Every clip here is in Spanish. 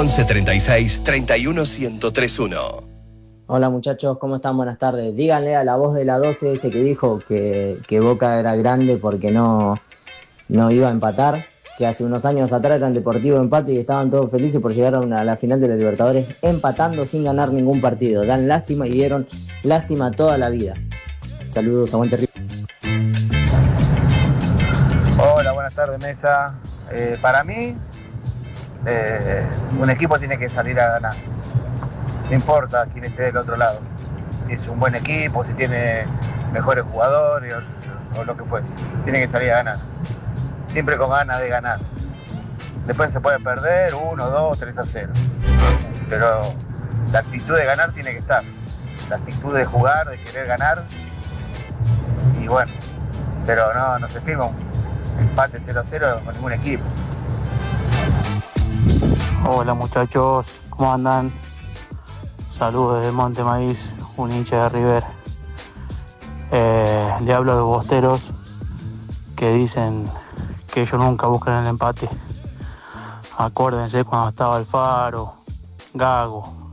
11 36 31 1031. Hola muchachos, ¿cómo están? Buenas tardes. Díganle a la voz de la 12 ese que dijo que Boca era grande porque no iba a empatar, que hace unos años atrás eran Deportivo Empate y estaban todos felices por llegar a la final de la Libertadores empatando sin ganar ningún partido. Dan lástima y dieron lástima toda la vida. Saludos, aguante River. Hola, buenas tardes mesa. Para mí, un equipo tiene que salir a ganar. No importa quién esté del otro lado. Si es un buen equipo, si tiene mejores jugadores o lo que fuese. Tiene que salir a ganar. Siempre con ganas de ganar. Después se puede perder 1, 2, 3-0. Pero la actitud de ganar tiene que estar. La actitud de jugar, de querer ganar. Y bueno, pero no se firma un empate 0-0 con ningún equipo. Hola muchachos, ¿cómo andan? Saludos desde Monte Maíz, un hincha de River. Le hablo a los bosteros que dicen que ellos nunca buscan el empate. Acuérdense cuando estaba Alfaro, Gago,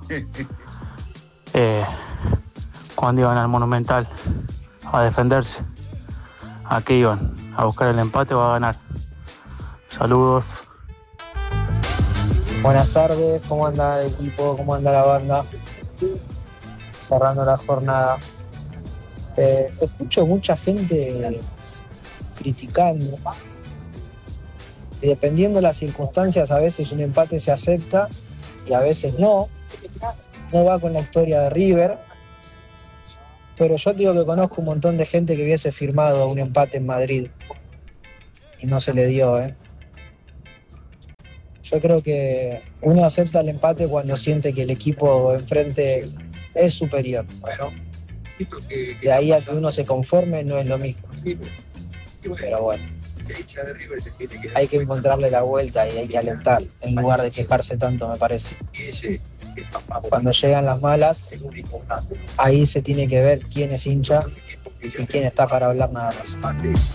cuando iban al Monumental a defenderse. ¿A qué iban? ¿A buscar el empate o a ganar? Saludos. Buenas tardes, ¿cómo anda el equipo? ¿Cómo anda la banda? Cerrando la jornada. Escucho mucha gente criticando. Y dependiendo de las circunstancias, a veces un empate se acepta y a veces no. No va con la historia de River. Pero yo digo que conozco un montón de gente que hubiese firmado un empate en Madrid. Y no se le dio, Yo creo que uno acepta el empate cuando siente que el equipo enfrente es superior. Bueno, de ahí a que uno se conforme no es lo mismo. Pero bueno, hay que encontrarle la vuelta y hay que alentar en lugar de quejarse tanto, me parece. Cuando llegan las malas, ahí se tiene que ver quién es hincha y quién está para hablar nada más.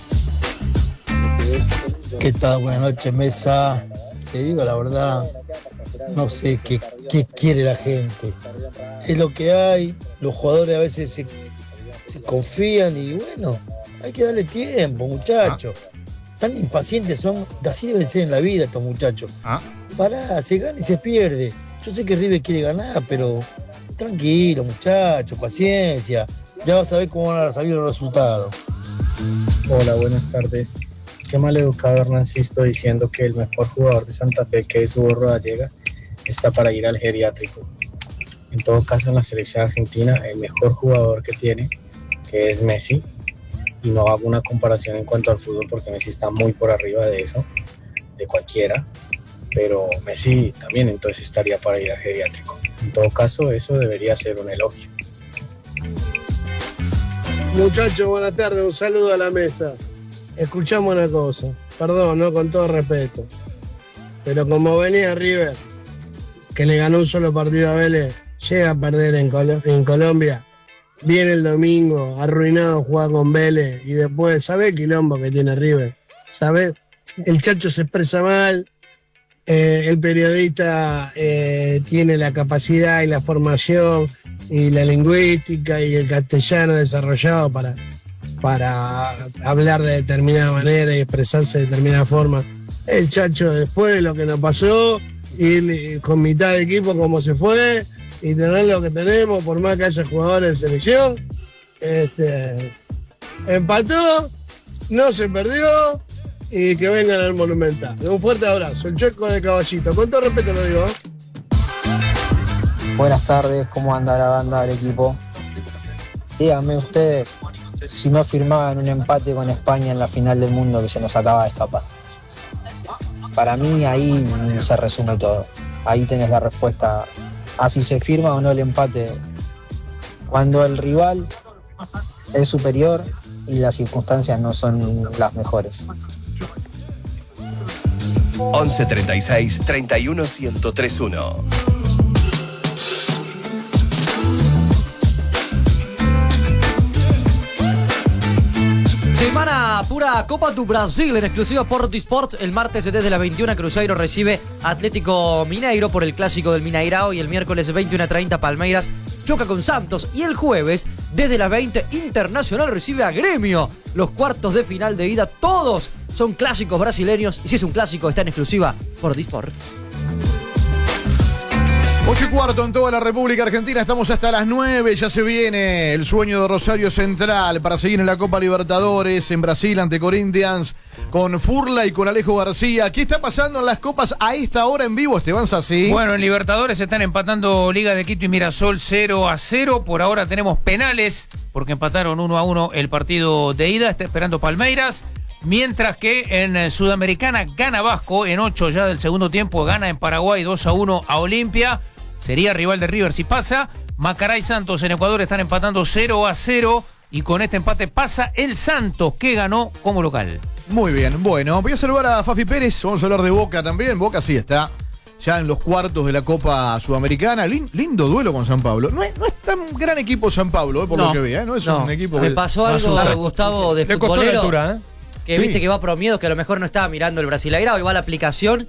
¿Qué tal? Buenas noches, mesa. Te digo la verdad, no sé qué quiere la gente. Es lo que hay, los jugadores a veces se confían y bueno, hay que darle tiempo, muchachos. Tan impacientes son, así deben ser en la vida estos muchachos. Pará, se gana y se pierde. Yo sé que River quiere ganar, pero tranquilo, muchachos, paciencia. Ya vas a ver cómo van a salir los resultados. Hola, buenas tardes. Qué mal educado Hernán Sisto diciendo que el mejor jugador de Santa Fe, que es Hugo Rodallega, está para ir al geriátrico. En todo caso, en la selección argentina, el mejor jugador que tiene, que es Messi, y no hago una comparación en cuanto al fútbol porque Messi está muy por arriba de eso, de cualquiera, pero Messi también entonces estaría para ir al geriátrico. En todo caso, eso debería ser un elogio. Muchachos, buenas tardes, un saludo a la mesa. Escuchamos una cosa, perdón, ¿no? Con todo respeto, pero como venía River, que le ganó un solo partido a Vélez, llega a perder en Colombia, viene el domingo, arruinado, juega con Vélez, y después, ¿sabés el quilombo que tiene River? ¿Sabés? El Chacho se expresa mal, el periodista tiene la capacidad y la formación y la lingüística y el castellano desarrollado para hablar de determinada manera y expresarse de determinada forma. El Chacho, después de lo que nos pasó, ir con mitad de equipo como se fue y tener lo que tenemos, por más que haya jugadores de selección, empató, no se perdió y que vengan al Monumental. Un fuerte abrazo, el Checo de Caballito, con todo respeto lo digo. Buenas tardes, ¿cómo anda la banda del equipo? Díganme ustedes si no firmaban un empate con España en la final del mundo que se nos acaba de escapar. Para mí ahí se resume todo. Ahí tenés la respuesta a si se firma o no el empate. Cuando el rival es superior y las circunstancias no son las mejores. 11 36 31 1031. Semana la pura Copa do Brasil en exclusiva por Sports. El martes desde las 21 Cruzeiro recibe Atlético Mineiro por el clásico del Mineirao y el miércoles 21:30 Palmeiras choca con Santos y el jueves desde las 20 Internacional recibe a Gremio. Los cuartos de final de ida todos son clásicos brasileños y si es un clásico está en exclusiva por Sports. 8:15 en toda la República Argentina, estamos hasta las 9, ya se viene el sueño de Rosario Central para seguir en la Copa Libertadores en Brasil ante Corinthians con Furla y con Alejo García. ¿Qué está pasando en las copas a esta hora en vivo, Esteban Sassi? Bueno, en Libertadores están empatando Liga de Quito y Mirasol 0-0, por ahora tenemos penales porque empataron 1-1 el partido de ida, está esperando Palmeiras. Mientras que en Sudamericana gana Vasco en 8 ya del segundo tiempo, gana en Paraguay 2-1 a Olimpia. Sería rival de River si pasa. Macará y Santos en Ecuador están empatando 0-0 y con este empate pasa el Santos que ganó como local. Muy bien, bueno, voy a saludar a Fafi Pérez, vamos a hablar de Boca también. Boca sí está ya en los cuartos de la Copa Sudamericana. Lindo duelo con San Pablo. No es tan gran equipo San Pablo, por lo que vi, no es un equipo Me que... pasó algo, Gustavo, de futbolero. Le costó la altura, que sí. Viste que va por miedos, que a lo mejor no estaba mirando el Brasileirao y va a la aplicación.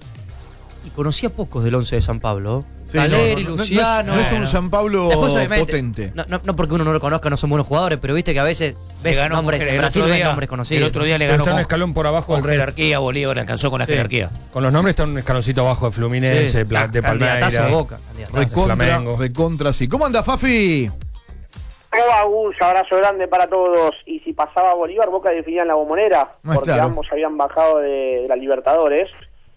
Y conocía pocos del 11 de San Pablo. Sí, Caleri, Luciano. No es un San Pablo potente. No porque uno no lo conozca, no son buenos jugadores, pero viste que a veces ves nombres en Brasil, ves nombres conocidos. El otro día le ganó está un escalón por abajo con del resto. jerarquía, Bolívar le alcanzó con la jerarquía. Con los nombres está un escaloncito abajo de Fluminense, de Palmeiras, Boca. Recontra, sí. ¿Cómo anda, Fafi? ¿Cómo va, Gus? Abrazo grande para todos. Y si pasaba Bolívar, Boca definía en la Bombonera, porque ambos habían bajado de la Libertadores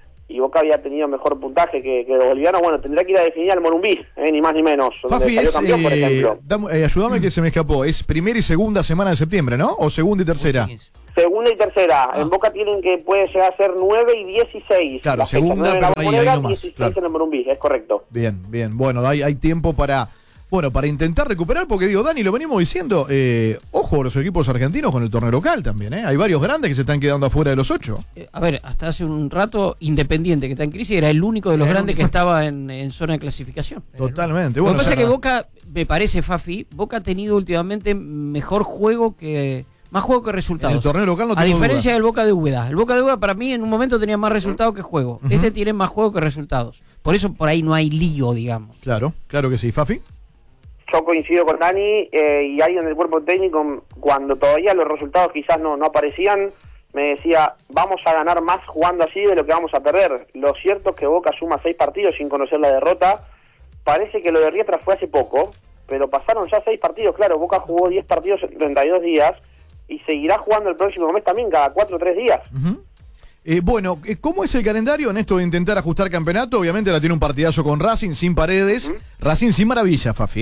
y Boca había tenido mejor puntaje que los bolivianos. Bueno, tendrá que ir a definir al Morumbí, ni más ni menos. Fafi, salió campeón, por ejemplo. Ayúdame que se me escapó. ¿Es primera y segunda semana de septiembre, no? ¿O segunda y tercera? Segunda y tercera. En Boca puede llegar a ser 9 y 16. Claro, la fecha, segunda, 9 en la pero ahí Bombonera, nomás, 16 claro. en el Morumbí, es correcto. Bien. Bueno, hay tiempo para intentar recuperar, porque digo, Dani, lo venimos diciendo, ojo a los equipos argentinos con el torneo local también, Hay varios grandes que se están quedando afuera de los 8. A ver, hasta hace un rato, Independiente, que está en crisis, era el único de los grandes que estaba en zona de clasificación. Totalmente. Lo Bueno, que pasa es que Boca, me parece, Fafi, Boca ha tenido últimamente mejor juego más juego que resultados. En el torneo local no tengo A diferencia dudas. del Boca de Úbeda. El Boca de Úbeda para mí en un momento tenía más resultado que juego. Este tiene más juego que resultados. Por eso por ahí no hay lío, digamos. Claro que sí. ¿Fafi? Yo coincido con Dani y alguien del cuerpo técnico, cuando todavía los resultados quizás no aparecían, me decía, vamos a ganar más jugando así de lo que vamos a perder. Lo cierto es que Boca suma 6 partidos sin conocer la derrota. Parece que lo de Riestra fue hace poco, pero pasaron ya 6 partidos. Claro, Boca jugó 10 partidos en 32 días y seguirá jugando el próximo mes también, cada 4 o 3 días. Bueno, ¿cómo es el calendario en esto de intentar ajustar campeonato? Obviamente la tiene un partidazo con Racing, sin Paredes. Racing sin Maravilla, Fafi,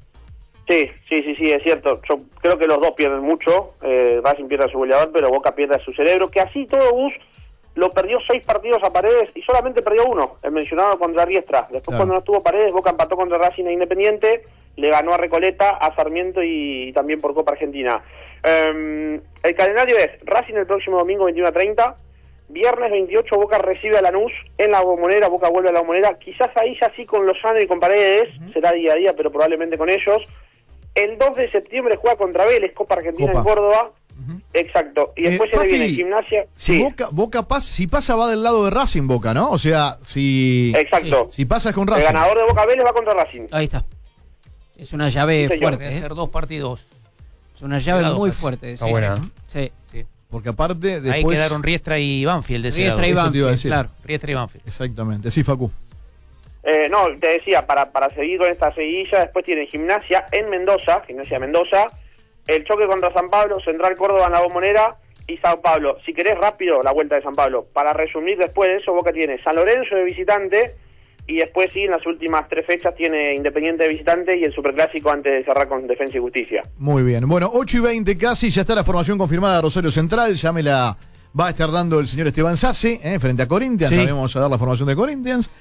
Sí, es cierto. Yo creo que los dos pierden mucho. Racing pierde a su goleador, pero Boca pierde a su cerebro. Que así todo, Bus lo perdió 6 partidos a Paredes y solamente perdió 1, el mencionado contra Riestra. Después, cuando no estuvo Paredes, Boca empató contra Racing e Independiente, le ganó a Recoleta, a Sarmiento y también por Copa Argentina. El calendario es Racing el próximo domingo 21:30. Viernes 28 Boca recibe a Lanús en la Bombonera, Boca vuelve a la Bombonera. Quizás ahí ya sí con Lozano y con Paredes, será día a día, pero probablemente con ellos. El 2 de septiembre juega contra Vélez, Copa Argentina en Córdoba. Exacto. Y después se le viene Gimnasia. Si Boca pasa, si pasa va del lado de Racing Boca, ¿no? O sea, Exacto. Si pasa es con Racing. El ganador de Boca Vélez va contra Racing. Ahí está. Es una llave fuerte. Debe ser 2 partidos. Es una llave muy fuerte. Está buena. Sí. Porque aparte después... Ahí quedaron Riestra y Banfield. Riestra y Banfield, claro. Riestra y Banfield. Exactamente. Sí, Facu. No, te decía, para seguir con esta seguidilla, después tiene Gimnasia en Mendoza, el choque contra San Pablo, Central Córdoba en la Bombonera y Sao Paulo. Si querés rápido, la vuelta de San Pablo. Para resumir, después de eso, Boca tiene San Lorenzo de visitante y después sí, en las últimas 3 fechas tiene Independiente de visitante y el Superclásico antes de cerrar con Defensa y Justicia. Muy bien. Bueno, 8:20 casi, ya está la formación confirmada de Rosario Central, ya me la va a estar dando el señor Esteban Sassi, frente a Corinthians. También vamos a dar la formación de Corinthians.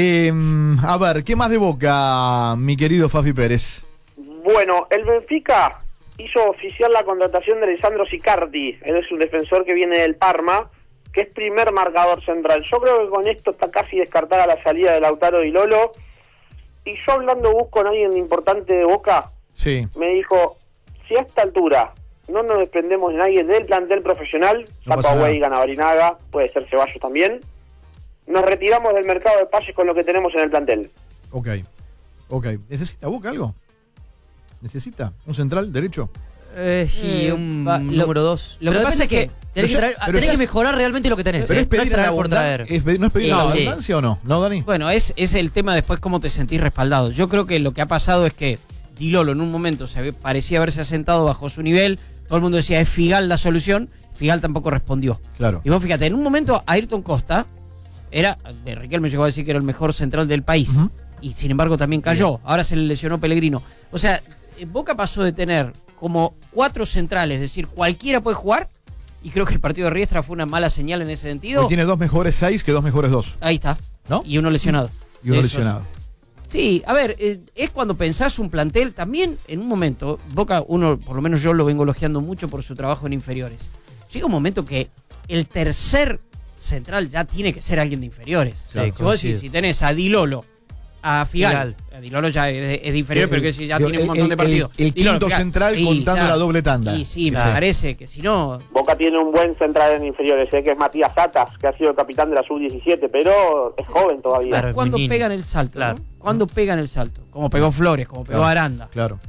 A ver, ¿qué más de Boca, mi querido Fafi Pérez? Bueno, el Benfica hizo oficial la contratación de Alessandro Sicardi. Él es un defensor que viene del Parma, que es primer marcador central. Yo creo que con esto está casi descartada la salida de Lautaro Di Lolo. Y yo hablando con alguien importante de Boca, me dijo, si a esta altura no nos desprendemos de nadie del plantel profesional, No pasa Zapagüey, nada. Ganabarinaga, puede ser Ceballos también. Nos retiramos del mercado de pases con lo que tenemos en el plantel. Ok. ¿Necesita Boca algo? ¿Necesita un central derecho? Sí, un número 2. lo que Pero pasa depende es que- tenés que, pero traer- tenés ya que es- mejorar realmente lo que tenés. Pero es No pedir en traer por abundancia. traer. ¿No es pedir en Sí. abundancia o no? ¿No, Dani? Bueno, es el tema después cómo te sentís respaldado. Yo creo que lo que ha pasado es que Di Lolo en un momento parecía haberse asentado bajo su nivel. Todo el mundo decía, es Figal la solución. Figal tampoco respondió. Claro. Y vos fíjate, en un momento Ayrton Costa Riquelme llegó a decir que era el mejor central del país. Ujú. Y sin embargo también cayó. Ahora se le lesionó Pellegrino. O sea, Boca pasó de tener como 4 centrales, es decir, cualquiera puede jugar. Y creo que el partido de Riestra fue una mala señal en ese sentido. Hoy tiene 2 mejores 6 que 2 mejores 2. Ahí está. ¿No? Y uno lesionado. Y uno Esos- lesionado. Sí, a ver, es cuando pensás un plantel, también en un momento, Boca, por lo menos yo lo vengo elogiando mucho por su trabajo en inferiores. Llega un momento que el tercer central ya tiene que ser alguien de inferiores. Claro, Si vos decís, coincido. si tenés a Di Lolo, a Figal, a Di Lolo ya es de inferior, pero que si ya tiene un montón de partidos. El Di Lolo, quinto Figal. central Y contando ya. la doble tanda. Y sí, me Sí. parece que si no... Boca tiene un buen central en inferiores, que es Matías Satas, que ha sido el capitán de la sub-17, pero es joven todavía. Claro. ¿Cuándo muy niño. pegan el salto? Claro. ¿No? ¿Cuándo pegan el salto? Como pegó Flores, como pegó Claro. Aranda. Claro.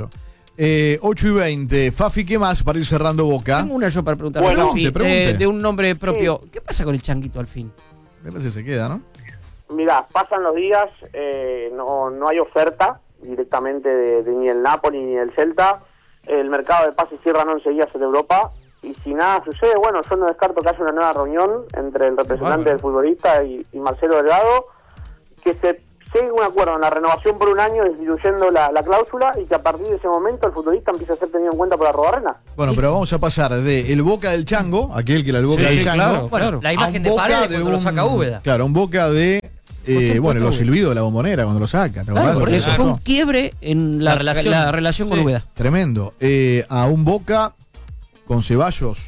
8:20. Fafi, ¿qué más para ir cerrando Boca? Tengo una yo para preguntar Bueno, pregunte. de un nombre propio. ¿Qué pasa con el Changuito al fin? Me parece que se queda, ¿no? Mirá, pasan los días, no hay oferta directamente de ni el Napoli ni el Celta. El mercado de pases cierran 11 días en Europa. Y si nada sucede, bueno, yo no descarto que haya una nueva reunión entre el representante del futbolista y Marcelo Delgado, que se llegue a un acuerdo en la renovación por un año, instituyendo la cláusula, y que a partir de ese momento el futbolista empiece a ser tenido en cuenta por la Arrobarrena. Bueno, pero vamos a pasar de el Boca del Chango, aquel que era el Boca del Chango, claro. Bueno, la a imagen un de Boca Paredes de cuando lo saca Úbeda. Claro, un Boca de bueno, los silbidos de la Bombonera cuando lo saca. ¿Te acordás? Claro, por Lo que eso sacó? fue un quiebre en la relación con Sí. Úbeda. Tremendo. A un Boca con Ceballos,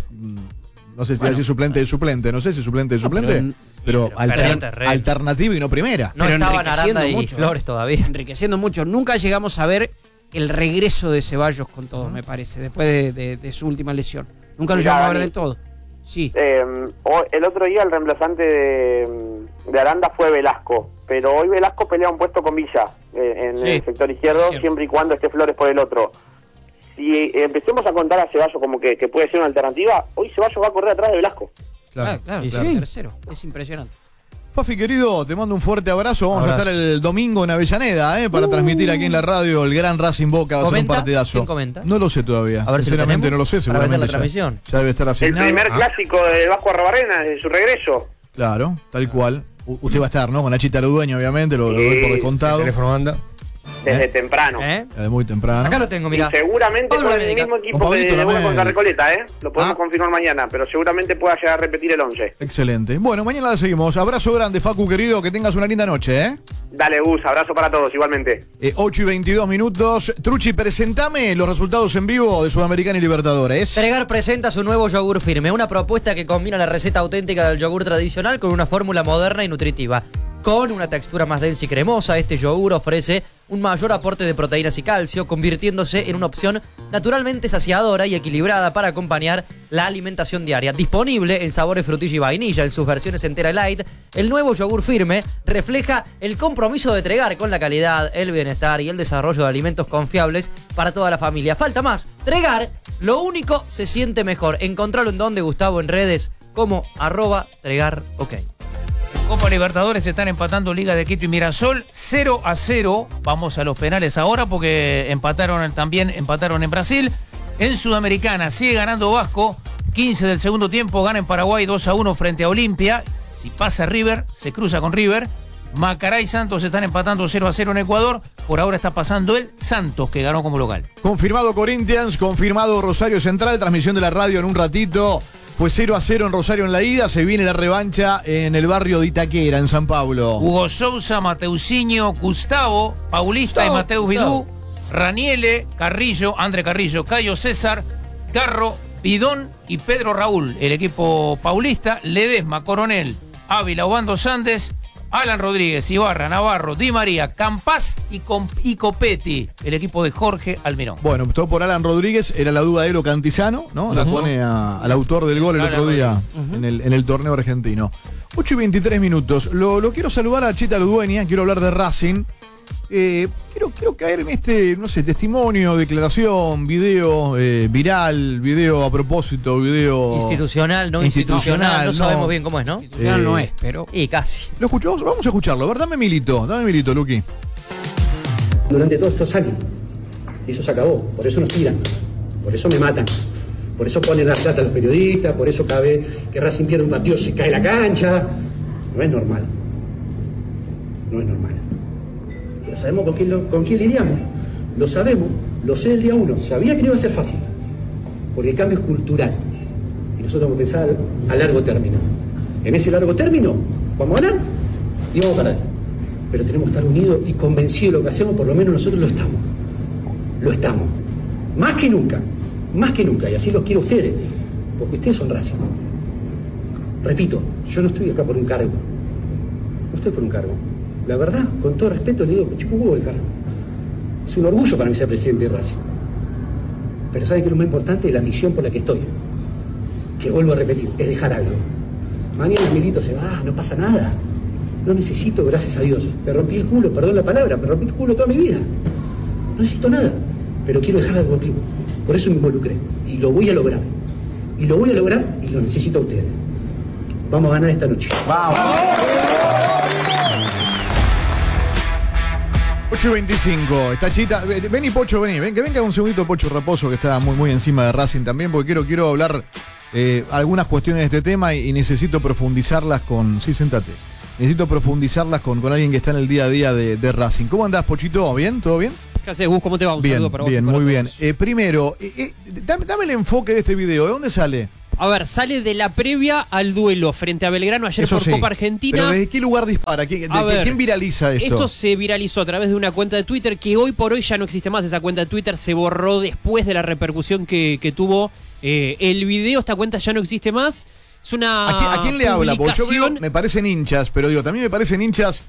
no sé si decir suplente de suplente, no sé si suplente de suplente, pero perdón, terreno. alternativa y no primera. No Pero estaban enriqueciendo Aranda y mucho. Flores todavía. Enriqueciendo mucho. Nunca llegamos a ver el regreso de Ceballos con todo, me parece, después de su última lesión. Nunca lo Mirá, llegamos a ver Dani. del todo. Sí. El otro día el reemplazante de Aranda fue Velasco, pero hoy Velasco pelea un puesto con Villa en Sí, el sector izquierdo, es cierto. siempre y cuando esté Flores por el otro. Si empecemos a contar a Ceballos como que puede ser una alternativa, hoy Ceballos va a correr atrás de Velasco. Claro. Claro, Y claro, sí. tercero. Es impresionante. Fafi, querido, te mando un fuerte abrazo. Vamos a Abrazo. estar el domingo en Avellaneda, para transmitir aquí en la radio el gran Racing Boca. Va a ser un ¿Comenta? partidazo. ¿Quién comenta? No lo sé todavía. A ver si lo Sinceramente tenemos no lo sé, para seguramente vender la transmisión. ya debe estar El asignado. primer clásico del Vasco Arrobarrena desde su regreso. Claro, tal cual. Usted va a estar, ¿no? Con Nachita Ludueño, obviamente, lo doy por El descontado. teléfono anda. Desde temprano. De muy temprano. Acá lo tengo, Y mira. seguramente Pablo con el América. mismo equipo Con que Pablito de Boca también. contra Recoleta, Lo podemos Ah. confirmar mañana, pero seguramente pueda llegar a repetir el 11. Excelente. Bueno, mañana la seguimos. Abrazo grande, Facu, querido. Que tengas una linda noche, ¿eh? Dale, Gus, abrazo para todos, igualmente. 8:22. Truchi, presentame los resultados en vivo de Sudamericana y Libertadores. Tregar presenta su nuevo yogur firme, una propuesta que combina la receta auténtica del yogur tradicional con una fórmula moderna y nutritiva. Con una textura más densa y cremosa, este yogur ofrece un mayor aporte de proteínas y calcio, convirtiéndose en una opción naturalmente saciadora y equilibrada para acompañar la alimentación diaria. Disponible en sabores frutilla y vainilla en sus versiones entera y light, el nuevo yogur firme refleja el compromiso de Tregar con la calidad, el bienestar y el desarrollo de alimentos confiables para toda la familia. Falta más. Tregar, lo único se siente mejor. Encontralo en donde, Gustavo, en redes como @TregarOK. Copa Libertadores se están empatando Liga de Quito y Mirasol 0-0. Vamos a los penales ahora porque empataron en Brasil. En Sudamericana sigue ganando Vasco. 15 del segundo tiempo, gana en Paraguay 2-1 frente a Olimpia. Si pasa River, se cruza con River. Macará y Santos están empatando 0-0 en Ecuador. Por ahora está pasando el Santos, que ganó como local. Confirmado Corinthians, confirmado Rosario Central. Transmisión de la radio en un ratito. Fue 0-0 en Rosario en la ida. Se viene la revancha en el barrio de Itaquera, en San Pablo. Hugo Sousa, Mateusinho, Gustavo, Paulista y Mateus Vidú, Raniele, Carrillo, André Carrillo, Cayo César, Carro, Bidón y Pedro Raúl. El equipo paulista, Ledesma, Coronel, Ávila, Obando Sandes, Alan Rodríguez, Ibarra, Navarro, Di María, Campás y Copetti, el equipo de Jorge Almirón. Bueno, todo por Alan Rodríguez, era la duda de Elo Cantizano, ¿no? La pone al autor del gol el otro día en el torneo argentino. 8:23 minutos. Lo quiero saludar a Cheta Ludueña, quiero hablar de Racing. Quiero caer en este, no sé, testimonio, declaración, video viral, video a propósito, video... Institucional, no institucional, no sabemos bien cómo es, ¿no? Institucional no es, pero... Y casi. ¿Lo escuchamos? Vamos a escucharlo. A ver, dame milito, Luqui. Durante todos estos años. Y eso se acabó. Por eso nos tiran. Por eso me matan. Por eso ponen la plata a los periodistas. Por eso cada vez que Racing pierde un partido se cae la cancha. No es normal. No es normal. Pero sabemos con quién lidiamos. Lo sabemos. Lo sé del día uno. Sabía que no iba a ser fácil. Porque el cambio es cultural. Y nosotros vamos a pensar a largo término. En ese largo término vamos a ganar y vamos a perder. Pero tenemos que estar unidos y convencidos de lo que hacemos, por lo menos nosotros lo estamos. Lo estamos. Más que nunca. Más que nunca. Y así los quiero a ustedes. Porque ustedes son Racing. Repito, yo no estoy acá por un cargo. No estoy por un cargo. La verdad, con todo respeto, le digo, me chupo un huevo el cargo. Es un orgullo para mí ser presidente de Racing. Pero ¿saben qué es lo más importante? La misión por la que estoy. Que vuelvo a repetir, es dejar algo. Mañana el Milito se va, no pasa nada. No necesito, gracias a Dios. Me rompí el culo, perdón la palabra, me rompí el culo toda mi vida. No necesito nada, pero quiero dejar algo contigo. Por eso me involucré. Y lo voy a lograr. Y lo voy a lograr y lo necesito a ustedes. Vamos a ganar esta noche. ¡Vamos! 8:25, está Chita. Vení, Pocho, vení. Que venga un segundito Pocho Raposo, que está muy encima de Racing también, porque quiero hablar algunas cuestiones de este tema y necesito profundizarlas con... Sí, sentate. Necesito profundizarlas con alguien que está en el día a día de Racing. ¿Cómo andás, Pochito? ¿Bien? ¿Todo bien? ¿Qué haces, Gus? ¿Cómo te va? Un saludo para vos. Bien, muy bien. Primero, dame el enfoque de este video. ¿De dónde sale? A ver, sale de la previa al duelo frente a Belgrano ayer por Copa Argentina. ¿Pero desde qué lugar dispara? ¿Quién viraliza esto? Esto se viralizó a través de una cuenta de Twitter que hoy por hoy ya no existe más. Esa cuenta de Twitter se borró después de la repercusión que tuvo el video. Esta cuenta ya no existe más. Es una ¿A quién le habla? Porque yo veo, me parecen hinchas, pero digo, también me parecen hinchas...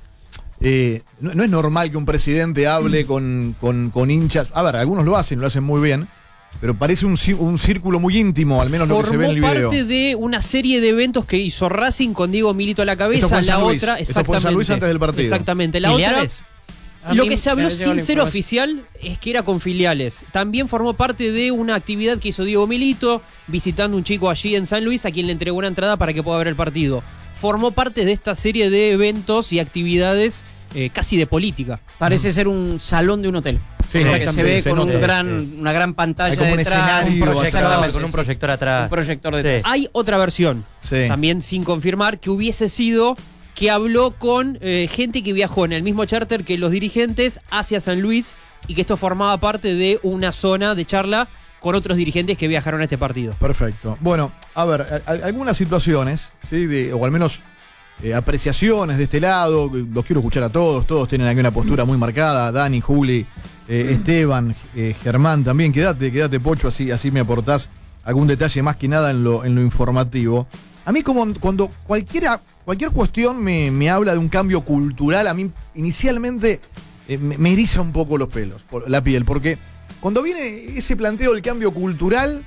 no es normal que un presidente hable con hinchas. A ver, algunos lo hacen muy bien, pero parece un círculo muy íntimo, al menos lo que se ve en el video. Formó parte de una serie de eventos que hizo Racing con Diego Milito a la cabeza. Esto fue en San Luis antes del partido. Exactamente. La ¿Filiales? otra, lo que se habló sin ser oficial es que era con filiales. También formó parte de una actividad que hizo Diego Milito, visitando un chico allí en San Luis, a quien le entregó una entrada para que pueda ver el partido. Formó parte de esta serie de eventos y actividades casi de política. Parece ser un salón de un hotel. Sí, se ve con una gran pantalla como detrás, un escenario, con un proyector atrás. Un proyector detrás. Hay otra versión, también sin confirmar, que hubiese sido que habló con gente que viajó en el mismo charter que los dirigentes hacia San Luis y que esto formaba parte de una zona de charla con otros dirigentes que viajaron a este partido. Perfecto. Bueno, a ver, algunas situaciones, ¿sí? O al menos apreciaciones de este lado. Los quiero escuchar a todos tienen aquí una postura muy marcada. Dani, Juli, Esteban, Germán también. Quédate, Pocho, así me aportás algún detalle más que nada en lo informativo. A mí cuando cualquier cuestión me habla de un cambio cultural, a mí inicialmente me eriza un poco los pelos, la piel, porque cuando viene ese planteo del cambio cultural,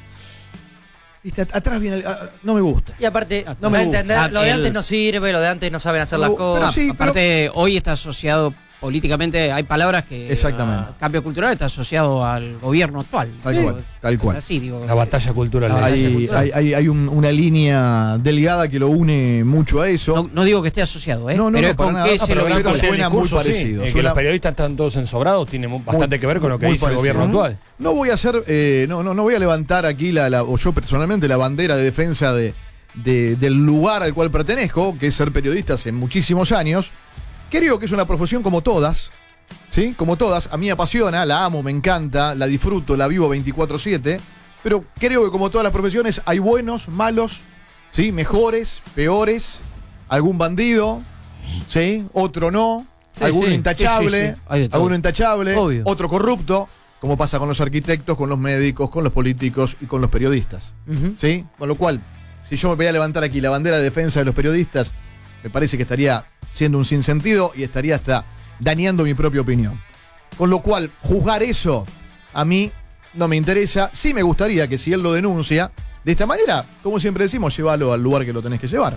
atrás viene no me gusta. Y aparte, no me entender, lo de antes no sirve, lo de antes no saben hacer las cosas. Aparte, hoy está asociado políticamente, hay palabras que exactamente. Cambio cultural está asociado al gobierno actual. Tal cual. Así, digo, la batalla cultural. Hay una línea delgada que lo une mucho a eso. No digo que esté asociado, No, pero es con qué se lo pero suena muy parecido. Que los periodistas están todos ensobrados tiene bastante que ver con lo que dice el gobierno actual. No voy a hacer, no voy a levantar aquí o yo personalmente la bandera de defensa del lugar al cual pertenezco, que es ser periodista hace muchísimos años. Creo que es una profesión como todas, ¿sí? Como todas, a mí me apasiona, la amo, me encanta, la disfruto, la vivo 24/7, pero creo que como todas las profesiones hay buenos, malos, ¿sí? Mejores, peores, algún bandido, ¿sí? Otro no, alguno intachable, alguno intachable, otro corrupto, como pasa con los arquitectos, con los médicos, con los políticos y con los periodistas, ¿sí? Con lo cual, si yo me voy a levantar aquí la bandera de defensa de los periodistas, me parece que estaría siendo un sinsentido y estaría hasta dañando mi propia opinión. Con lo cual, juzgar eso a mí no me interesa. Sí me gustaría que si él lo denuncia, de esta manera, como siempre decimos, llévalo al lugar que lo tenés que llevar.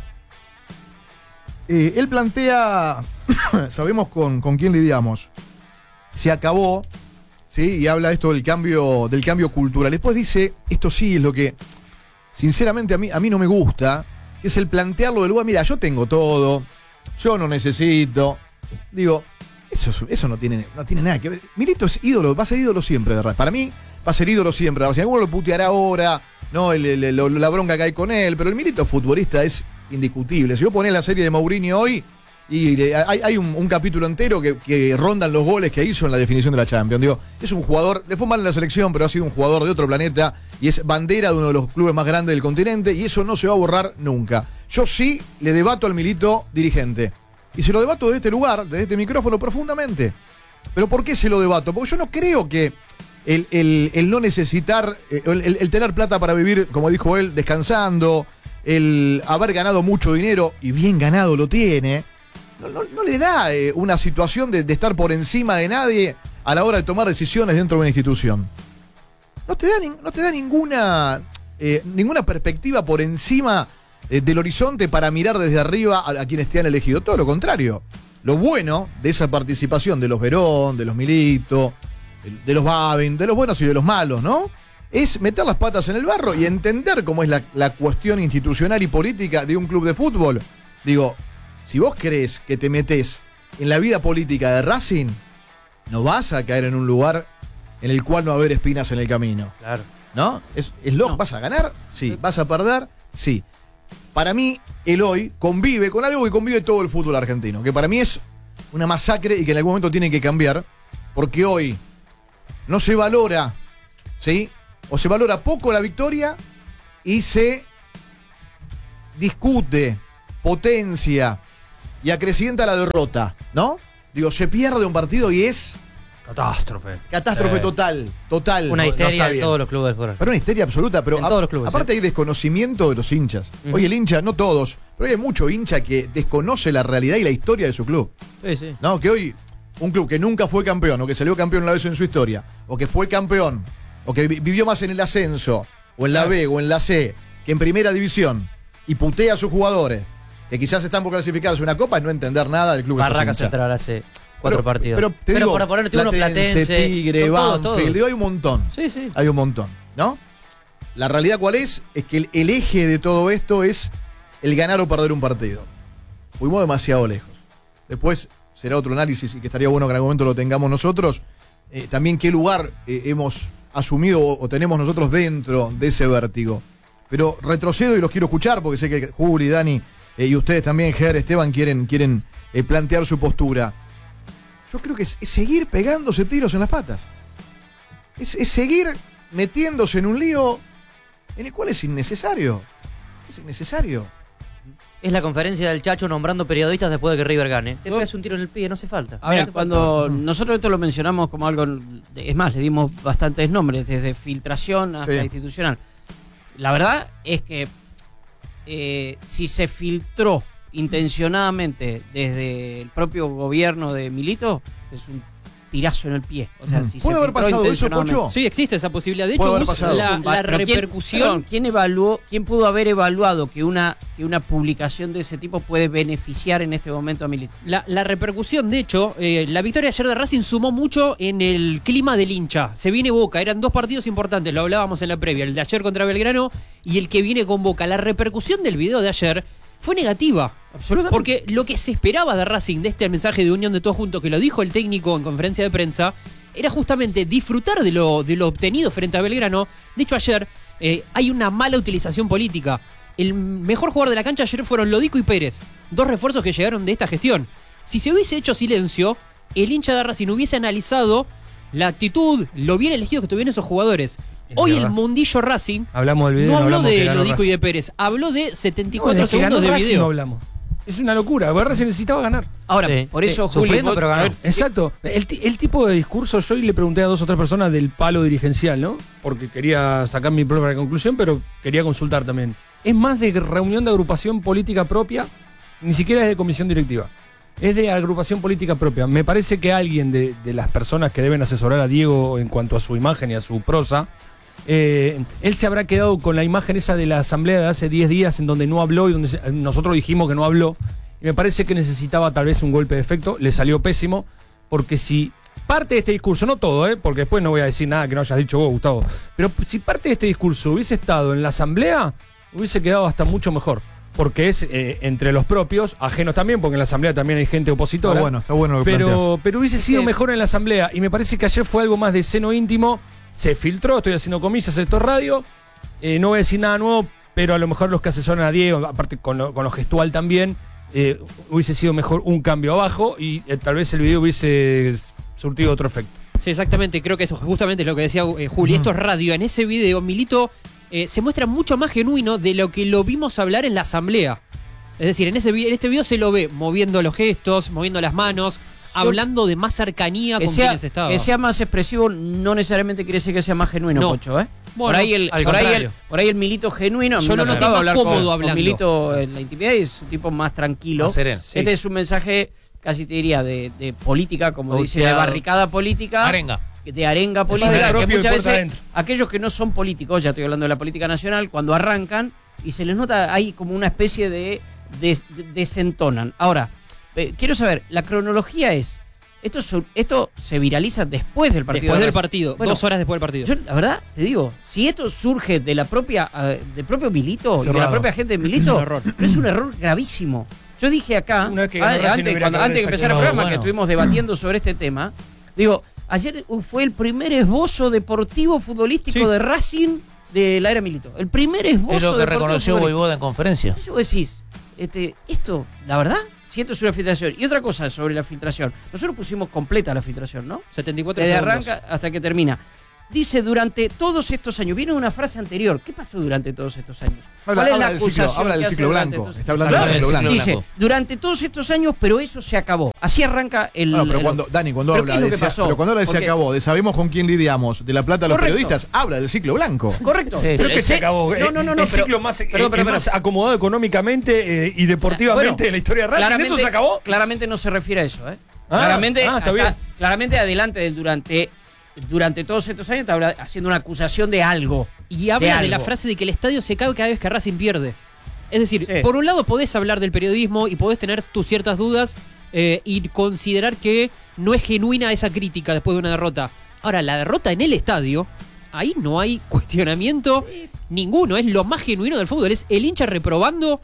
Él plantea, sabemos con quién lidiamos, se acabó, ¿sí? Y habla esto del cambio cultural. Después dice, esto sí es lo que, sinceramente, a mí no me gusta, que es el plantearlo del lugar. Mira, yo tengo todo, yo no necesito. Digo, eso no tiene nada que ver. Milito es ídolo, va a ser ídolo siempre, de verdad. Para mí, va a ser ídolo siempre. Si alguno lo puteará ahora, no, la bronca que hay con él, pero el Milito futbolista es indiscutible. Si vos ponés la serie de Mourinho hoy, y hay un capítulo entero que rondan los goles que hizo en la definición de la Champions. Digo, es un jugador, le fue mal en la selección, pero ha sido un jugador de otro planeta y es bandera de uno de los clubes más grandes del continente y eso no se va a borrar nunca. Yo sí le debato al Milito dirigente. Y se lo debato desde este lugar, desde este micrófono, profundamente. ¿Pero por qué se lo debato? Porque yo no creo que el no necesitar, el tener plata para vivir, como dijo él, descansando, el haber ganado mucho dinero, y bien ganado lo tiene, no le da una situación de estar por encima de nadie a la hora de tomar decisiones dentro de una institución. No te da ninguna perspectiva por encima del horizonte para mirar desde arriba a quienes te han elegido. Todo lo contrario. Lo bueno de esa participación de los Verón, de los Milito, de los Babin, de los buenos y de los malos, ¿no? Es meter las patas en el barro y entender cómo es la cuestión institucional y política de un club de fútbol. Digo, si vos crees que te metés en la vida política de Racing, no vas a caer en un lugar en el cual no va a haber espinas en el camino. Claro. ¿No? ¿Vas a ganar? Sí. ¿Vas a perder? Sí. Para mí, él hoy convive con algo que convive todo el fútbol argentino, que para mí es una masacre y que en algún momento tiene que cambiar, porque hoy no se valora, ¿sí? O se valora poco la victoria y se discute, potencia y acrecienta la derrota, ¿no? Digo, se pierde un partido y es... Catástrofe total. Una histeria en todos los clubes de fútbol. Pero una histeria absoluta, pero todos los clubes, aparte hay desconocimiento de los hinchas. Hoy el hincha, no todos, pero hay mucho hincha que desconoce la realidad y la historia de su club. Sí. No, que hoy un club que nunca fue campeón, o que salió campeón una vez en su historia, o que fue campeón, o que vivió más en el ascenso, o en la B, o en la C, que en primera división, y putea a sus jugadores, que quizás están por clasificarse una copa, es no entender nada del club. Barraca Central hace 4 partidos. Pero digo, para ponerte uno, Platense, Tigre, Banfield, digo, hay un montón. Sí. Hay un montón, ¿no? La realidad cuál es que el eje de todo esto es el ganar o perder un partido. Fuimos demasiado lejos. Después será otro análisis y que estaría bueno que en algún momento lo tengamos nosotros. También qué lugar hemos asumido o tenemos nosotros dentro de ese vértigo. Pero retrocedo y los quiero escuchar porque sé que Juli, Dani y ustedes también, Ger, Esteban, quieren plantear su postura. Yo creo que es seguir pegándose tiros en las patas. Es seguir metiéndose en un lío en el cual es innecesario. Es innecesario. Es la conferencia del Chacho nombrando periodistas después de que River gane. Te pegas un tiro en el pie, no hace falta. Ahora, cuando nosotros esto lo mencionamos como algo, es más, le dimos bastantes nombres, desde filtración hasta institucional. La verdad es que si se filtró intencionadamente desde el propio gobierno de Milito, es un tirazo en el pie. O sea, si ¿puede haber pasado eso, Pocho? Sí, existe esa posibilidad. De ¿puede hecho, haber pasado? la repercusión. ¿Quién pudo haber evaluado que una publicación de ese tipo puede beneficiar en este momento a Milito? La repercusión, de hecho, la victoria ayer de Racing sumó mucho en el clima del hincha. Se viene Boca, eran 2 partidos importantes, lo hablábamos en la previa, el de ayer contra Belgrano y el que viene con Boca. La repercusión del video de ayer fue negativa. Absolutamente. Porque lo que se esperaba de Racing, de este mensaje de unión de todos juntos, que lo dijo el técnico en conferencia de prensa, era justamente disfrutar de lo obtenido frente a Belgrano. De hecho, ayer hay una mala utilización política. El mejor jugador de la cancha ayer fueron Lodico y Pérez, 2 refuerzos que llegaron de esta gestión. Si se hubiese hecho silencio, el hincha de Racing hubiese analizado la actitud, lo bien elegido que tuvieron esos jugadores. Hoy el mundillo Racing hablamos del video, no habló hablamos de que ganó Lodico y de Racing. Pérez, habló de 74 No, segundos de Racing video. no hablamos. Es una locura, Racing necesitaba ganar. Ahora, por eso, Juli, sufriendo, pero ganó. Exacto. El tipo de discurso, yo hoy le pregunté a 2 o 3 personas del palo dirigencial, ¿no? Porque quería sacar mi propia conclusión, pero quería consultar también. Es más de reunión de agrupación política propia, ni siquiera es de comisión directiva. es de agrupación política propia. Me parece que alguien de las personas que deben asesorar a Diego en cuanto a su imagen y a su prosa, él se habrá quedado con la imagen esa de la asamblea de hace 10 días en donde no habló y donde nosotros dijimos que no habló. Y me parece que necesitaba tal vez un golpe de efecto. Le salió pésimo, porque si parte de este discurso, no todo, porque después no voy a decir nada que no hayas dicho vos, Gustavo, pero si parte de este discurso hubiese estado en la asamblea, hubiese quedado hasta mucho mejor. Porque es entre los propios, ajenos también, porque en la asamblea también hay gente opositora. Está bueno lo que planteas. Pero hubiese sido mejor en la asamblea. Y me parece que ayer fue algo más de seno íntimo. Se filtró, estoy haciendo comillas, esto es radio. No voy a decir nada nuevo, pero a lo mejor los que asesoran a Diego, aparte con lo gestual también, hubiese sido mejor un cambio abajo y tal vez el video hubiese surtido otro efecto. Sí, exactamente. Creo que esto justamente es lo que decía Juli. Esto es radio. En ese video, Milito se muestra mucho más genuino de lo que lo vimos hablar en la asamblea. Es decir, en este video se lo ve moviendo los gestos, moviendo las manos, hablando de más cercanía con quienes estaba. Que sea más expresivo no necesariamente quiere decir que sea más genuino, No. Pocho, Bueno, por ahí el Milito genuino. Yo lo noté tocaba más hablar cómodo con hablando. Milito en la intimidad y es un tipo más tranquilo. Más sereno. Este es un mensaje, casi te diría, de política, como dice, de Pauteado. barricada política. Arenga. De arenga Eso política, es que propio y muchas puerta veces adentro. aquellos que no son políticos, ya estoy hablando de la política nacional, cuando arrancan y se les nota, hay como una especie de desentonan. Ahora, quiero saber, la cronología es, esto se viraliza después del partido. Después del partido, Bueno, 2 horas después del partido. Yo, la verdad, te digo, si esto surge de la propia, del propio Milito y de la Cerrado. propia gente de Milito, es un error gravísimo. Yo dije acá, Una vez que ganó Racing, hubiera que antes de empezar el No, programa, bueno. que estuvimos debatiendo sobre este tema, digo, ayer fue el primer esbozo deportivo futbolístico de Racing de la era Milito. El primer esbozo Es lo que deportivo reconoció futbolístico. Voivoda en conferencia. Entonces vos decís, esto, la verdad, si esto es una filtración. Y otra cosa sobre la filtración. Nosotros pusimos completa la filtración, ¿no? 74 Desde segundos. arranca hasta que termina. Dice, durante todos estos años, viene una frase anterior. ¿Qué pasó durante todos estos años? ¿Cuál es la acusación habla que del hace ciclo durante blanco. todos Está estos hablando del años? ciclo blanco. Dice, durante todos estos años, pero eso se acabó. Así arranca el... No, pero cuando ¿Pero habla qué es lo de que pasó? pero cuando habla de se Porque- acabó, de sabemos con quién lidiamos, de la plata a los Correcto. periodistas, habla del ciclo blanco. Correcto. Sí. Pero que se acabó. No, el pero- ciclo más, perdón, más acomodado económicamente y deportivamente Bueno, de la historia de Racing. ¿Eso se acabó? Claramente no se refiere a eso, ¿eh? Ah, está bien. Claramente adelante durante todos estos años te habla haciendo una acusación de algo. Y habla de la algo. frase de que el estadio se cae cada vez que Racing pierde. Es decir, Sí. por un lado podés hablar del periodismo y podés tener tus ciertas dudas y considerar que no es genuina esa crítica después de una derrota. Ahora, la derrota en el estadio, ahí no hay cuestionamiento ninguno. Es lo más genuino del fútbol. Es el hincha reprobando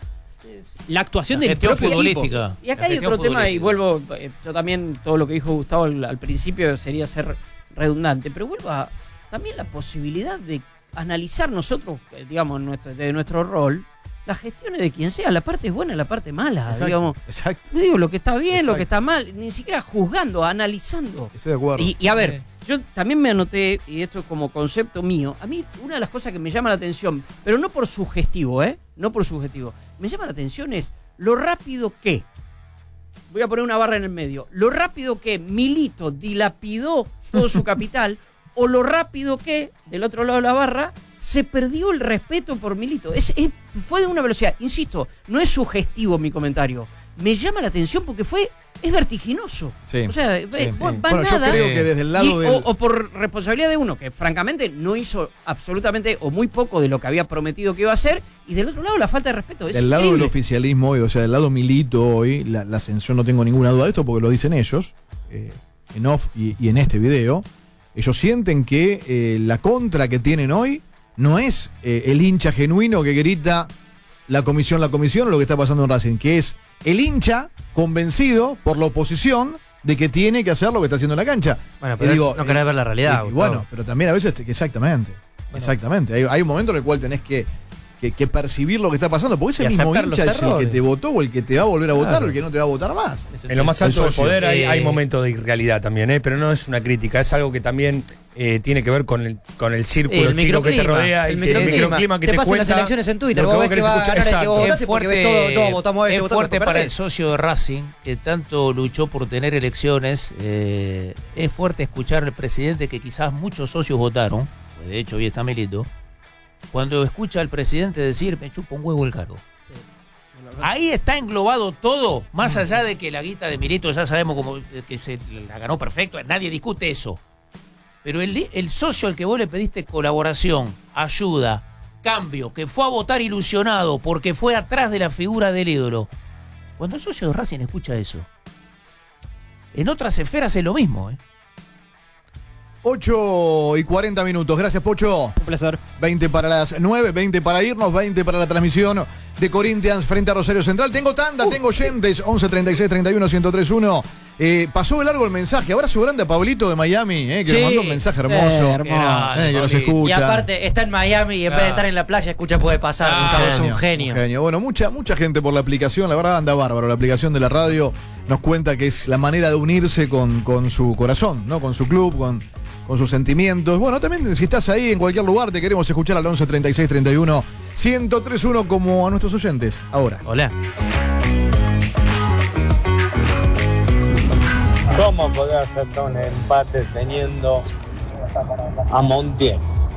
la actuación La del gestión propio equipo. futbolística. Y acá La hay gestión otro tema, y futbolística. vuelvo, yo también, todo lo que dijo Gustavo al principio sería ser redundante, pero vuelvo a también la posibilidad de analizar nosotros, digamos, de nuestro rol, las gestiones de quien sea, la parte buena y la parte mala, Exacto, digamos. exacto. No digo lo que está bien, lo Exacto. que está mal, ni siquiera juzgando, analizando. Estoy de acuerdo. Y a ver, yo también me anoté, y esto es como concepto mío, a mí una de las cosas que me llama la atención, pero no por sugestivo, no por sugestivo, me llama la atención es lo rápido que, voy a poner una barra en el medio, lo rápido que Milito dilapidó todo su capital, o lo rápido que, del otro lado de la barra, se perdió el respeto por Milito. Fue de una velocidad, insisto, no es sugestivo mi comentario. Me llama la atención porque es vertiginoso. Sí. O sea, Sí, va sí. va Bueno, yo nada. creo que desde el lado Y- del... o por responsabilidad de uno, que francamente no hizo absolutamente o muy poco de lo que había prometido que iba a hacer, y del otro lado la falta de respeto. Es Del lado del increíble. oficialismo hoy, o sea, del lado Milito hoy, la ascensión, no tengo ninguna duda de esto porque lo dicen ellos, en off y en este video, ellos sienten que la contra que tienen hoy no es el hincha genuino que grita la comisión o lo que está pasando en Racing, que es el hincha convencido por la oposición de que tiene que hacer lo que está haciendo en la cancha. Bueno, pero no querés ver la realidad, y Gustavo. bueno, pero también a veces, exactamente. Hay un momento en el cual tenés que percibir lo que está pasando, porque ese Y mismo aceptar los hincha es el que errores. te votó o el que te va a volver a votar Claro. o el que no te va a votar más. En lo más alto El del socio. poder hay momentos de irrealidad también, pero no es una crítica, es algo que también tiene que ver con el círculo El chico que te microclima, rodea, el el microclima microclima que te te pasa en cuenta las elecciones en Twitter, lo que vos ves querés que va a escuchar. ganar el que Exacto. vos votaste porque ves todos votamos a este, es votamos fuerte por para perder. el socio de Racing que tanto luchó por tener elecciones. Es fuerte escuchar al presidente que quizás muchos socios votaron, pues de hecho hoy está Milito, cuando escucha al presidente decir me chupa un huevo el cargo. Ahí está englobado todo, más allá de que la guita de Milito ya sabemos como que se la ganó perfecto, nadie discute eso. Pero el socio al que vos le pediste colaboración, ayuda, cambio, que fue a votar ilusionado porque fue atrás de la figura del ídolo. Cuando el socio de Racing escucha eso, en otras esferas es lo mismo, 8:40. Gracias, Pocho. Un placer. 20 para las 9, 20 para irnos, 20 para la transmisión de Corinthians frente a Rosario Central. Tengo tanda, tengo oyentes. 11 36 31 1031. Pasó de largo el mensaje. Abrazo grande a Pablito de Miami, que nos mandó un mensaje hermoso. Que nos escucha. Y aparte, está en Miami y en vez de estar en la playa, escucha Puede Pasar. Gustavo es un genio. Bueno, mucha gente por la aplicación. La verdad anda bárbaro. La aplicación de la radio nos cuenta que es la manera de unirse con su corazón, ¿no? Con su club, con sus sentimientos. Bueno, también si estás ahí en cualquier lugar, te queremos escuchar al 11 36 31 1031 como a nuestros oyentes. Ahora. Hola. ¿Cómo podés aceptar un empate teniendo a Montiel,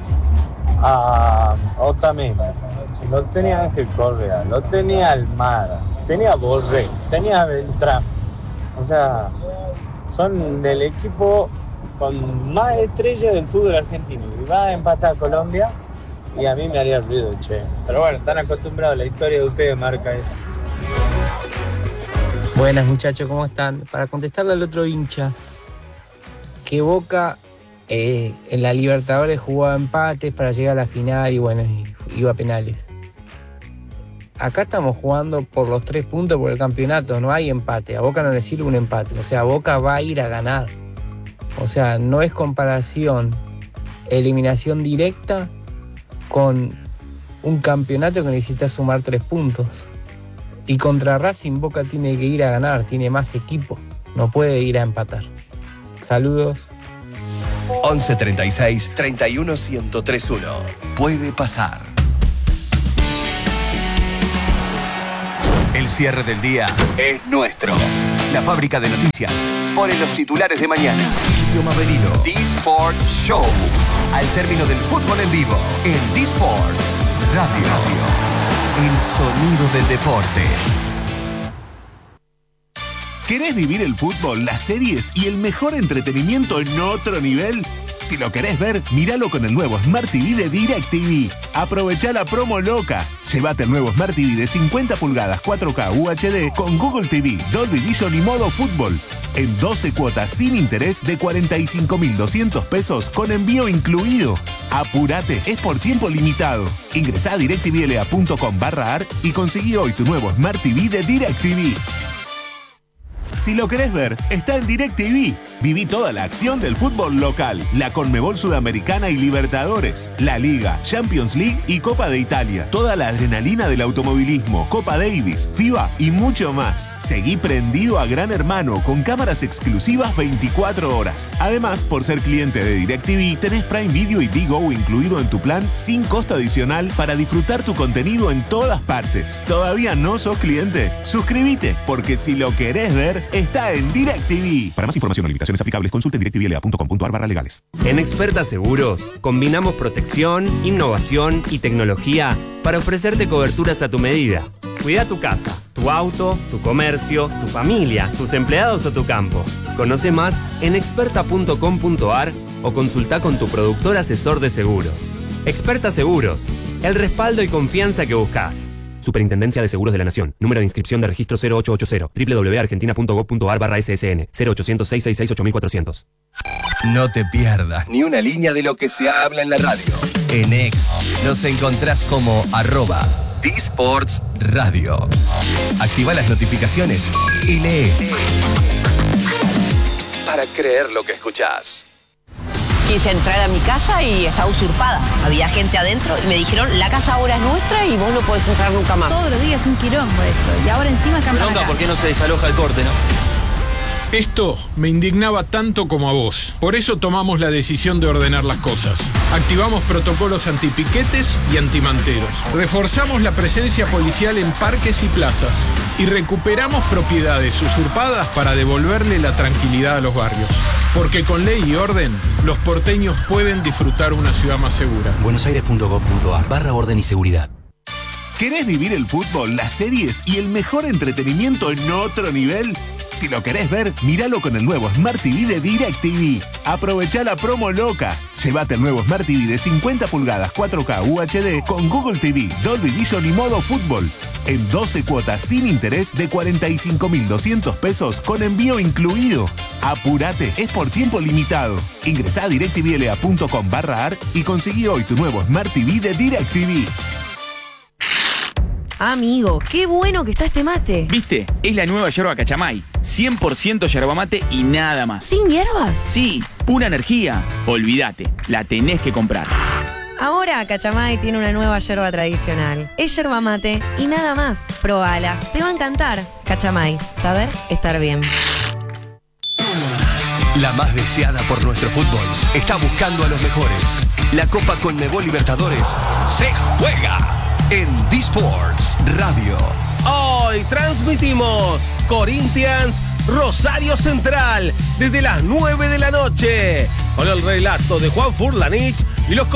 a Otamendi? Lo tenía Ángel Correa, lo tenía Almada, tenía Borré, tenía Beltrán. O sea, son el equipo con más estrellas del fútbol argentino. Y va a empatar a Colombia y a mí me haría ruido, che. Pero bueno, están acostumbrados, la historia de ustedes marca eso. Buenas muchachos, ¿cómo están? Para contestarle al otro hincha, que Boca en la Libertadores jugaba empates para llegar a la final y bueno, iba a penales. Acá estamos jugando por los 3 puntos por el campeonato, no hay empate, a Boca no le sirve un empate, o sea, Boca va a ir a ganar. O sea, no es comparación eliminación directa con un campeonato que necesita sumar 3 puntos. Y contra Racing Boca tiene que ir a ganar, tiene más equipo, no puede ir a empatar. Saludos. 11 36 31 1031. Puede Pasar. El cierre del día es nuestro. La fábrica de noticias pone los titulares de mañana. Silvio Maverino. D-Sports Show. Al término del fútbol en vivo en D-Sports Radio. El sonido del deporte. ¿Querés vivir el fútbol, las series y el mejor entretenimiento en otro nivel? Si lo querés ver, míralo con el nuevo Smart TV de DirecTV. Aprovechá la promo loca. Llévate el nuevo Smart TV de 50 pulgadas 4K UHD con Google TV, Dolby Vision y modo fútbol. En 12 cuotas sin interés de 45.200 pesos con envío incluido. Apúrate, es por tiempo limitado. Ingresá a directvla.com/ar y conseguí hoy tu nuevo Smart TV de DirecTV. Si lo querés ver, está en DirecTV. Viví toda la acción del fútbol local, la Conmebol Sudamericana y Libertadores, la Liga, Champions League y Copa de Italia. Toda la adrenalina del automovilismo, Copa Davis, FIBA y mucho más. Seguí prendido a Gran Hermano con cámaras exclusivas 24 horas. Además, por ser cliente de DirecTV, tenés Prime Video y Digo incluido en tu plan sin costo adicional para disfrutar tu contenido en todas partes. ¿Todavía no sos cliente? Suscríbete, porque si lo querés ver, está en DirecTV. Para más información o limitaciones aplicables, consulte directvla.com.ar/legales. En Experta Seguros, combinamos protección, innovación y tecnología para ofrecerte coberturas a tu medida. Cuida tu casa, tu auto, tu comercio, tu familia, tus empleados o tu campo. Conoce más en experta.com.ar o consulta con tu productor asesor de seguros. Experta Seguros, el respaldo y confianza que buscas. Superintendencia de Seguros de la Nación. Número de inscripción de registro 0880. www.argentina.gov.ar/ssn. 0800-666-8400. No te pierdas ni una línea de lo que se habla en la radio. En X nos encontrás como @D-Sports Radio. Activa las notificaciones y lee. Para creer lo que escuchás. Quise entrar a mi casa y estaba usurpada. Había gente adentro y me dijeron, la casa ahora es nuestra y vos no podés entrar nunca más. Todos los días es un quilombo esto. Y ahora encima cambian acá. ¿Por qué no se desaloja el corte, no? Esto me indignaba tanto como a vos. Por eso tomamos la decisión de ordenar las cosas. Activamos protocolos antipiquetes y antimanteros. Reforzamos la presencia policial en parques y plazas. Y recuperamos propiedades usurpadas para devolverle la tranquilidad a los barrios. Porque con ley y orden, los porteños pueden disfrutar una ciudad más segura. buenosaires.gov.ar/orden y seguridad. ¿Querés vivir el fútbol, las series y el mejor entretenimiento en otro nivel? Si lo querés ver, míralo con el nuevo Smart TV de DirecTV. Aprovechá la promo loca. Llévate el nuevo Smart TV de 50 pulgadas 4K UHD con Google TV, Dolby Vision y modo fútbol. En 12 cuotas sin interés de 45.200 pesos con envío incluido. Apurate, es por tiempo limitado. Ingresá a directvla.com/ar y conseguí hoy tu nuevo Smart TV de DirecTV. Amigo, qué bueno que está este mate. ¿Viste? Es la nueva yerba Cachamay. 100% yerba mate y nada más. ¿Sin hierbas? Sí, pura energía. Olvídate, la tenés que comprar. Ahora Cachamay tiene una nueva yerba tradicional. Es yerba mate y nada más. Probala, te va a encantar. Cachamay, saber estar bien. La más deseada por nuestro fútbol está buscando a los mejores. La Copa Conmebol Libertadores se juega en D-Sports Radio. Hoy transmitimos Corinthians Rosario Central desde las 9 de la noche con el relato de Juan Furlanich y los